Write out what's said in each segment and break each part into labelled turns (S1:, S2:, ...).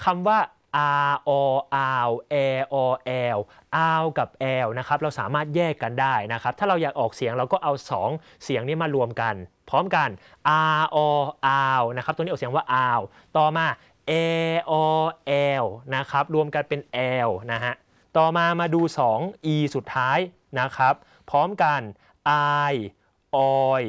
S1: คำว่าr o r e o l r กับ l นะครับเราสามารถแยกกันได้นะครับถ้าเราอยากออกเสียงเราก็เอา2เสียงนี้มารวมกันพร้อมกัน r o r นะครับตัวนี้ออกเสียงว่า r ต่อมา e o l นะครับรวมกันเป็น l นะฮะต่อมาดู2 e สุดท้ายนะครับพร้อมกัน i oi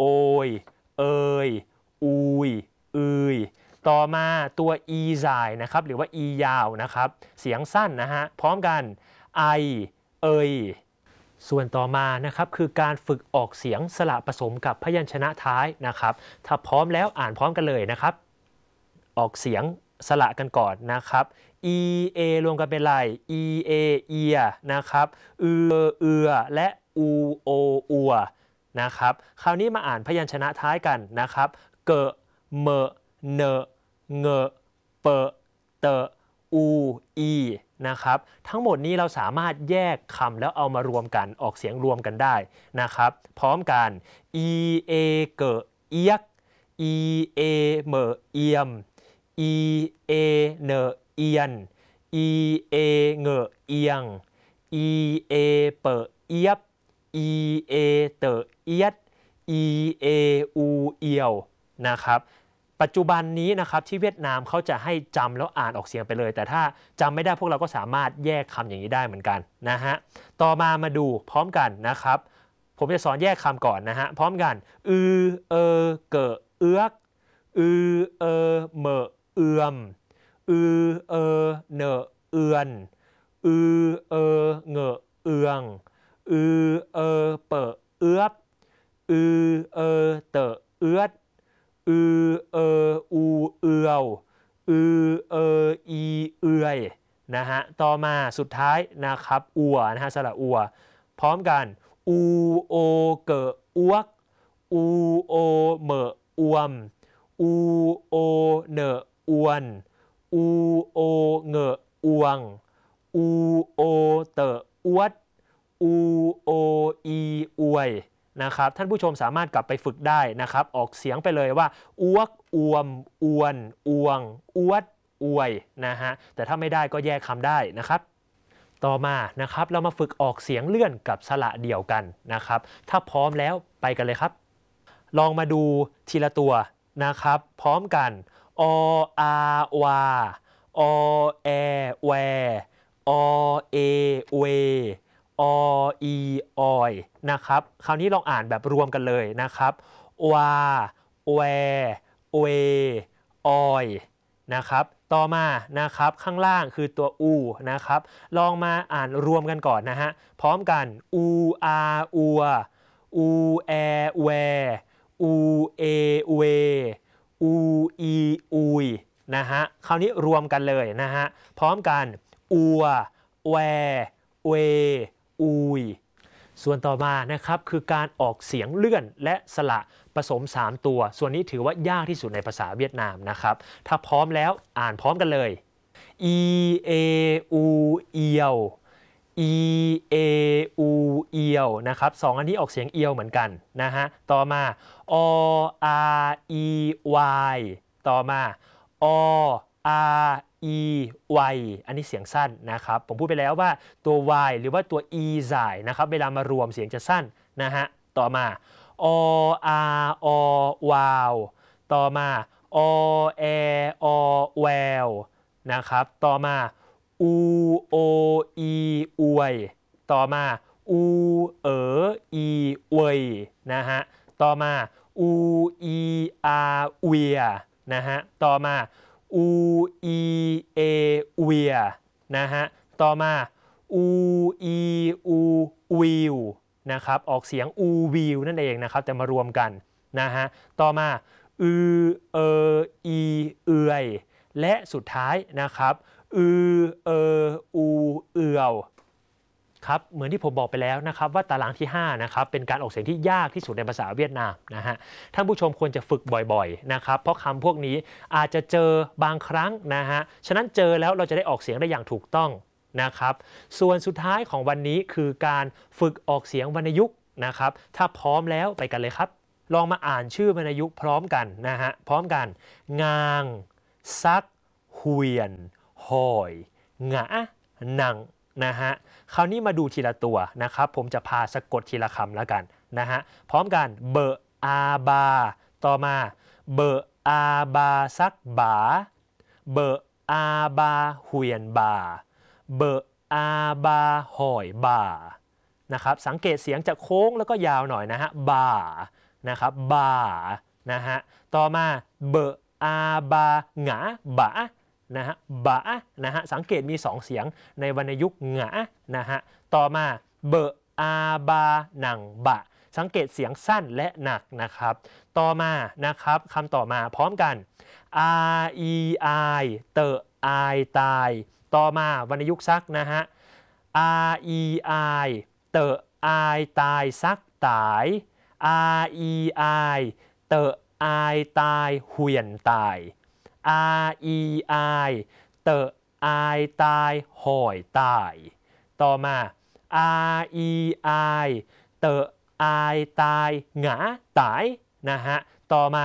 S1: oi เอยอุยต่อมาตัว e สายนะครับหรือว่า e ยาวนะครับเสียงสั้นนะฮะพร้อมกัน i เอยส่วนต่อมานะครับคือการฝึกออกเสียงสระผสมกับพยัญชนะท้ายนะครับถ้าพร้อมแล้วอ่านพร้อมกันเลยนะครับออกเสียงสระกันก่อนนะครับ e a รวมกันเป็นไร e a เอียนะครับเอือและอูโออัวนะครับคราวนี้มาอ่านพยัญชนะท้ายกันนะครับเกะเมะเนเงะเปะเตะอูอีนะครับทั้งหมดนี้เราสามารถแยกคำแล้วเอามารวมกันออกเสียงรวมกันได้นะครับพร้อมกัน e a เกะเอียก e a เมะเอียม e a เนเอียน e a เงะเอียง e a เปะเอียบ e a เตะเอียด e a อูเอียวนะครับปัจจุบันนี้นะครับที่เวียดนามเขาจะให้จำแล้วอ่านออกเสียงไปเลยแต่ถ้าจำไม่ได้พวกเราก็สามารถแยกคำอย่างนี้ได้เหมือนกันนะฮะต่อมาดูพร้อมกันนะครับผมจะสอนแยกคำก่อนนะฮะพร้อมกันเเกะเอื้อกเหมะเอือมเนเอือนเงะเอืองเปะเอื้อบเตะเอื้อดอูเอืยวอีเอือยนะฮะต่อมาสุดท้ายนะครับอัวนะฮะสระอัวพร้อมกันอูโอเกะอ้วกอูโอเหมะอวมอูโอเนออวนอูโอเงะอวงอูโอเตะอวดอูโออีอวยนะครับท่านผู้ชมสามารถกลับไปฝึกได้นะครับออกเสียงไปเลยว่าอ้วกอวมอวนอวงอวดอวยนะฮะแต่ถ้าไม่ได้ก็แยกคำได้นะครับต่อมานะครับเรามาฝึกออกเสียงเลื่อนกับสระเดี่ยวกันนะครับถ้าพร้อมแล้วไปกันเลยครับลองมาดูทีละตัวนะครับพร้อมกันออาวาอแอแวอเอเวออีออยนะครับคราวนี้ลองอ่านแบบรวมกันเลยนะครับวาแวเวออยนะครับต่อมานะครับข้างล่างคือตัวอูนะครับลองมาอ่านรวมกันก่อนนะฮะพร้อมกันอูอาอัวอูแอแวอูเอเวอูอีอุยนะฮะคราวนี้รวมกันเลยนะฮะพร้อมกันอัวแวเวอุยส่วนต่อมานะครับคือการออกเสียงเลื่อนและสระผสม3ตัวส่วนนี้ถือว่ายากที่สุดในภาษาเวียดนามนะครับถ้าพร้อมแล้วอ่านพร้อมกันเลย e a u เอียว e a u เอียวนะครับ2อันนี้ออกเสียงเอียวเหมือนกันนะฮะต่อมา o r e y ต่อมา o r e y อันนี้เสียงสั้นนะครับผมพูดไปแล้วว่าตัว y หรือว่าตัว e สายนะครับเวลามารวมเสียงจะสั้นนะฮะต่อมา o r o วาวต่อมา o e o แววนะครับต่อมา u o e อวยต่อมา u e เวยนะฮะต่อมา u e r เวียนะฮะต่อมา u e a เวียนะฮะต่อมา u e u วิวนะครับออกเสียง u วิวนั่นเองนะครับแต่มารวมกันนะฮะต่อมาอีเอือยและสุดท้ายนะครับอูเอืยวครับเหมือนที่ผมบอกไปแล้วนะครับว่าตารางที่5นะครับเป็นการออกเสียงที่ยากที่สุดในภาษาเวียดนามนะฮะท่านผู้ชมควรจะฝึกบ่อยๆนะครับเพราะคำพวกนี้อาจจะเจอบางครั้งนะฮะฉะนั้นเจอแล้วเราจะได้ออกเสียงได้อย่างถูกต้องนะครับส่วนสุดท้ายของวันนี้คือการฝึกออกเสียงวรรณยุกต์นะครับถ้าพร้อมแล้วไปกันเลยครับลองมาอ่านชื่อวรรณยุกต์พร้อมกันนะฮะพร้อมกันงางซักฮุยนหอยหงะหนังนะฮะคราวนี้มาดูทีละตัวนะครับผมจะพาสะกดทีละคำแล้วกันนะฮะพร้อมกันเบออาบาต่อมาเบออาบาซักบาเบออาบาฮุยนบาเบออาบาหอยบานะครับสังเกตเสียงจะโค้งแล้วก็ยาวหน่อยนะฮะบานะครับบานะฮะต่อมาเบออาบาหงาบะนะฮะบะนะฮะสังเกตมี2เสียงในวรรณยุกต์หงานะฮะต่อมาเบออาบาหนังบะสังเกตเสียงสั้นและหนักนะครับต่อมานะครับคำต่อมาพร้อมกันอาอีไอเตอไอตายต่อมาวรรณยุกต์ซักนะฮะอาอีไอเตอไอตายซักตายอาอีไอเตอไอตายเหียนตาย R E I เตอไอตายหอยตายต่อมา R E I เตอไอตายหงาตายนะฮะต่อมา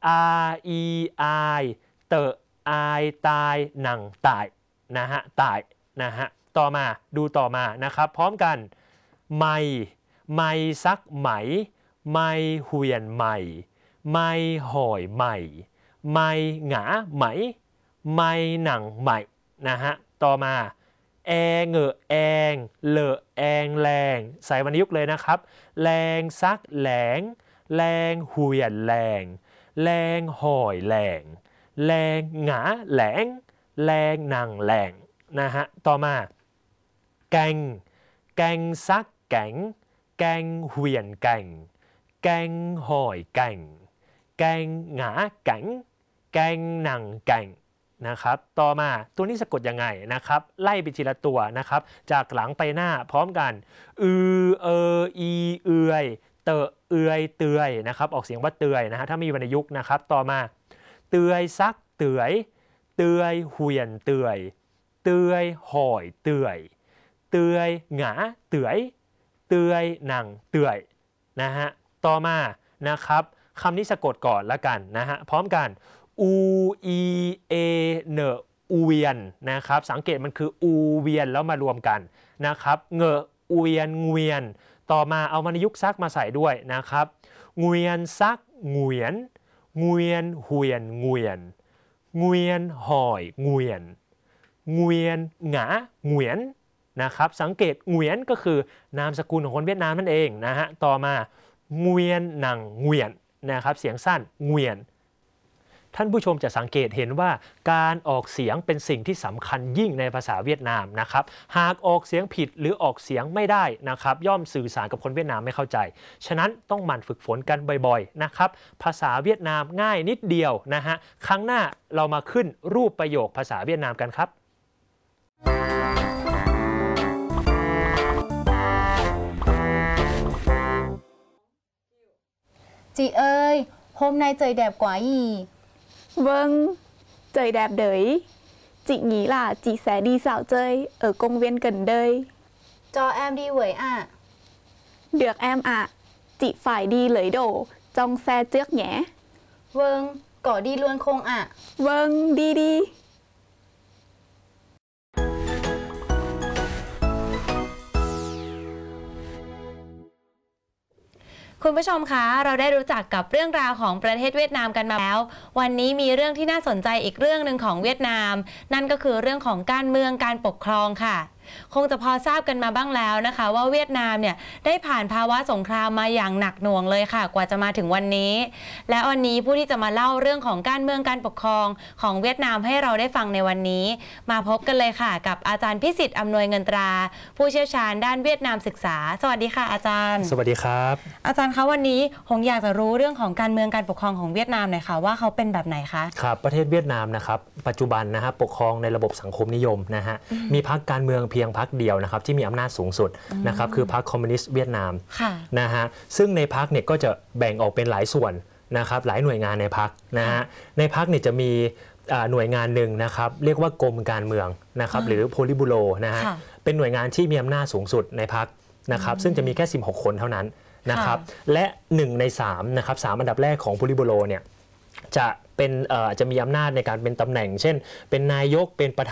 S1: R E I เตอไอตายหนังตายนะฮะตายนะฮะต่อมาดูต่อมานะครับพร้อมกันไม่ซักไหมไม่เหียนใหม่ไม่หอยใหม่ไม่หงาไหมไม่หนังใหม่นะฮะต่อมาแองแองเลอแองแรงใส่วรรณยุกต์เลยนะครับแรงซักแหลงแรงเหียนแรงแรงหอยแรงแรงหงาแหลงแรงหนังแรงนะฮะต่อมาแกงซักแกงเหียนแกงหอยแกงหงาแกงหนังแกงนะครับต่อมาตัวนี้สะกดยังไงนะครับไล่ไปทีละตัวนะครับจากหลังไปหน้าพร้อมกันอีเอือยเตอเอือยเตือยนะครับออกเสียงว่าเตือยนะฮะถ้ามีวรรณยุกต์นะครับต่อมาเตือยซักเตือยเหียนเตือยหอยเตือยหงาเตือยหนังเตือยนะฮะต่อมานะครับคำนี้สะกดก่อนละกันนะฮะพร้อมกันอูอีเอเนอูเวียนนะครับสังเกตมันคืออูเวียนแล้วมารวมกันนะครับเงอูเวียนเงวียนต่อมาเอาวรรณยุกต์ซักมาใส่ด้วยนะครับเงวียนซักเงวียนเหียนเงวียนหอยเงวียนหงาเงวียนนะครับสังเกตเงวียนก็คือนามสกุลของคนเวียดนามนั่นเองนะฮะต่อมาเงวียนหนังเงวียนนะครับเสียงสั้นเงวียนท่านผู้ชมจะสังเกตเห็นว่าการออกเสียงเป็นสิ่งที่สำคัญยิ่งในภาษาเวียดนามนะครับหากออกเสียงผิดหรือออกเสียงไม่ได้นะครับย่อมสื่อสารกับคนเวียดนามไม่เข้าใจฉะนั้นต้องหมั่นฝึกฝนกันบ่อยๆนะครับภาษาเวียดนามง่ายนิดเดียวนะฮะครั้งหน้าเรามาขึ้นรูปประโยคภาษาเวียดนามกันครับ
S2: Chị ơi, hôm nay trời đẹp quá nhỉ?
S3: Vâng, trời đẹp đấy. Chị nghĩ là chị sẽ đi dạo chơi ở công viên gần đây.
S2: Cho em đi với ạ.
S3: Được em ạ. Chị phải đi lấy đồ trong xe trước nhé.
S2: Vâng, có đi luôn không ạ?
S3: Vâng, đi đi.
S2: คุณผู้ชมคะเราได้รู้จักกับเรื่องราวของประเทศเวียดนามกันมาแล้ววันนี้มีเรื่องที่น่าสนใจอีกเรื่องหนึ่งของเวียดนามนั่นก็คือเรื่องของการเมืองการปกครองค่ะคงจะพอทราบกันมาบ้างแล้วนะคะว่าเวียดนามเนี่ยได้ผ่านภาวะสงครามมาอย่างหนักหน่วงเลยค่ะกว่าจะมาถึงวันนี้และวันนี้ผู้ที่จะมาเล่าเรื่องของการเมืองการปกครองของเวียดนามให้เราได้ฟังในวันนี้มาพบกันเลยค่ะกับอาจารย์พิสิทธิ์อำนวยเงินตราผู้เชี่ยวชาญด้านเวียดนามศึกษาสวัสดีค่ะอาจารย์
S1: สวัสดีครับ
S2: อาจารย์คะวันนี้ผมอยากจะรู้เรื่องของการเมืองการปกครองของเวียดนามหน่อยค่ะว่าเขาเป็นแบบไหนคะ
S1: ครับประเทศเวียดนามนะครับปัจจุบันนะฮะปกครองในระบบสังคมนิยมนะฮะมีพรรคการเมืองเพียงพรรคเดียวนะครับที่มีอำนาจสูงสุดนะครับคือพรรคคอมมิวนิสต์เวียดนามนะฮะซึ่งในพรรคเนี่ยก็จะแบ่งออกเป็นหลายส่วนนะครับหลายหน่วยงานในพรรคนะฮะในพรรคเนี่ยจะมีหน่วยงานหนึ่งนะครับเรียกว่ากรมการเมืองนะครับหรือโพลิบูโรนะฮะเป็นหน่วยงานที่มีอำนาจสูงสุดในพรรคนะครับซึ่งจะมีแค่16คนเท่านั้นนะครับและ1 ใน 3นะครับ3อันดับแรกของโพลิบูโรเนี่ยจะเป็นจะมีอำนาจในการเป็นตำแหน่ง เช่น เป็นนายกเป็นประธาน